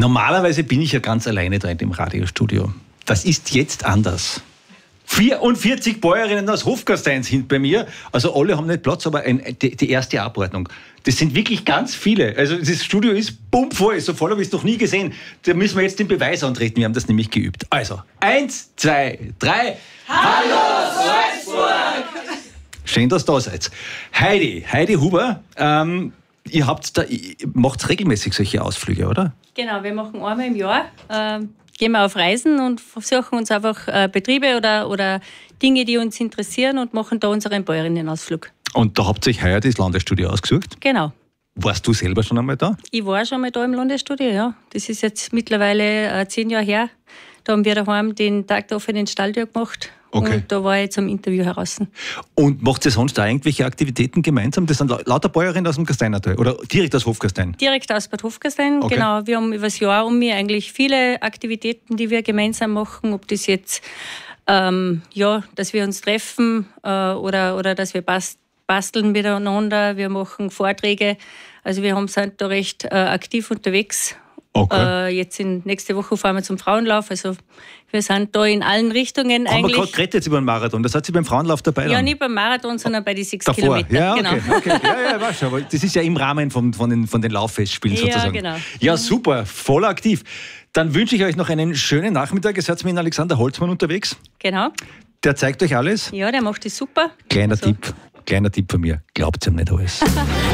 Normalerweise bin ich ja ganz alleine drin im Radiostudio. Das ist jetzt anders. 44 Bäuerinnen aus Hofgastein sind bei mir. Also alle haben nicht Platz, aber die erste Abordnung. Das sind wirklich ganz viele. Also das Studio ist bummvoll, so voll habe ich es noch nie gesehen. Da müssen wir jetzt den Beweis antreten. Wir haben das nämlich geübt. Also, 1, 2, 3. Hallo Salzburg! Schön, dass ihr da seid. Heidi Huber, ihr macht regelmäßig solche Ausflüge, oder? Genau, wir machen einmal im Jahr. Gehen wir auf Reisen und versuchen uns einfach Betriebe oder Dinge, die uns interessieren und machen da unseren Bäuerinnenausflug. Und da habt ihr euch heuer das Landesstudio ausgesucht? Genau. Warst du selber schon einmal da? Ich war schon mal da im Landesstudio, ja. Das ist jetzt mittlerweile 10 Jahre her. Da haben wir daheim den Tag der offenen Stalltür gemacht. Okay. Und da war ich zum Interview heraus. Und macht ihr sonst da irgendwelche Aktivitäten gemeinsam? Das sind lauter Bäuerinnen aus dem Gasteinertal oder direkt aus Hofgastein? Direkt aus Bad Hofgastein, okay. Genau. Wir haben über das Jahr eigentlich viele Aktivitäten, die wir gemeinsam machen. Ob das jetzt, dass wir uns treffen oder dass wir basteln miteinander. Wir machen Vorträge. Also wir sind da recht aktiv unterwegs. Okay. Nächste Woche fahren wir zum Frauenlauf. Also wir sind da in allen Richtungen eigentlich. Haben wir gerade geredet jetzt über den Marathon. Das hat sie beim Frauenlauf dabei? Ja, nicht beim Marathon, sondern bei den 6 Kilometern. Ja, okay. Genau. Okay. Ja, weißt du, aber das ist ja im Rahmen von den Lauffestspielen sozusagen. Ja, genau. Ja, super, voll aktiv. Dann wünsche ich euch noch einen schönen Nachmittag. Ihr seid mit Alexander Holzmann unterwegs. Genau. Der zeigt euch alles. Ja, der macht das super. Kleiner Tipp von mir. Glaubt ihm nicht alles.